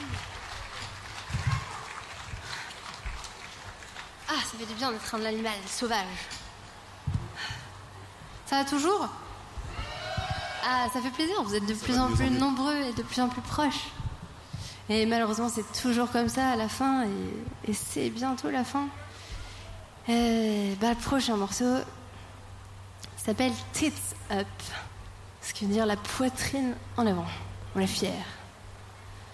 Ah, ça fait du bien d'être un animal sauvage. Ça va toujours ? Ah, ça fait plaisir, vous êtes de plus en plus nombreux et de plus en plus proches. Et malheureusement, c'est toujours comme ça à la fin, et c'est bientôt la fin. Le prochain morceau s'appelle Tits Up, ce qui veut dire la poitrine en avant. On est fiers.